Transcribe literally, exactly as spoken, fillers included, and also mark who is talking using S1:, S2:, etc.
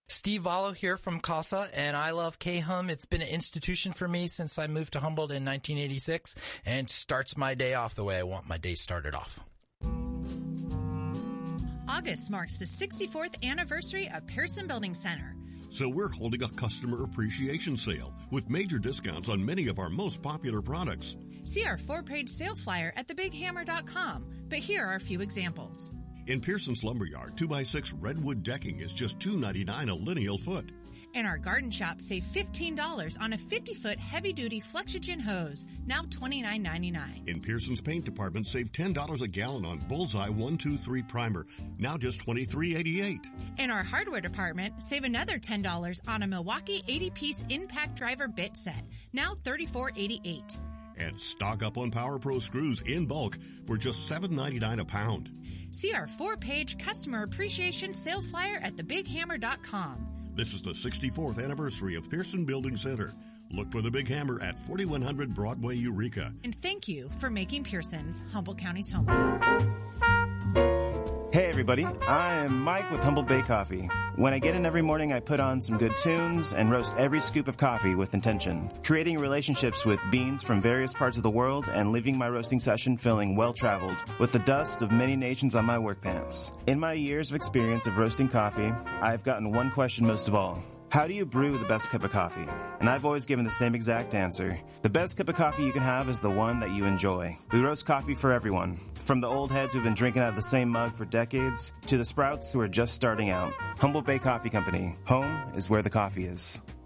S1: Steve Vallo here from CASA, and I love K-Hum. It's been an institution for me since I moved to Humboldt in nineteen eighty-six, and starts my day off the way I want my day started off.
S2: August marks the sixty-fourth anniversary of Pearson Building Center.
S3: So we're holding a customer appreciation sale with major discounts on many of our most popular products.
S2: See our four-page sale flyer at the big hammer dot com, but here are a few examples.
S3: In Pearson's Lumberyard, two by six redwood decking is just two ninety-nine a lineal foot.
S2: In our garden shop, save fifteen dollars on a fifty-foot heavy-duty Flexogen hose, now twenty-nine ninety-nine.
S3: In Pearson's paint department, save ten dollars a gallon on Bullseye one two three primer, now just twenty-three eighty-eight.
S2: In our hardware department, save another ten dollars on a Milwaukee eighty-piece impact driver bit set, now thirty-four eighty-eight.
S3: And stock up on Power Pro screws in bulk for just seven ninety-nine a pound.
S2: See our four-page customer appreciation sale flyer at the big hammer dot com.
S3: This is the sixty-fourth anniversary of Pearson Building Center. Look for the Big Hammer at forty-one hundred Broadway, Eureka.
S2: And thank you for making Pearson's Humboldt County's home.
S4: Hey everybody, I am Mike with Humboldt Bay Coffee. When I get in every morning, I put on some good tunes and roast every scoop of coffee with intention, creating relationships with beans from various parts of the world and leaving my roasting session feeling well-traveled with the dust of many nations on my work pants. In my years of experience of roasting coffee, I've gotten one question most of all. How do you brew the best cup of coffee? And I've always given the same exact answer. The best cup of coffee you can have is the one that you enjoy. We roast coffee for everyone, from the old heads who've been drinking out of the same mug for decades to the sprouts who are just starting out. Humboldt Bay Coffee Company. Home is where the coffee is.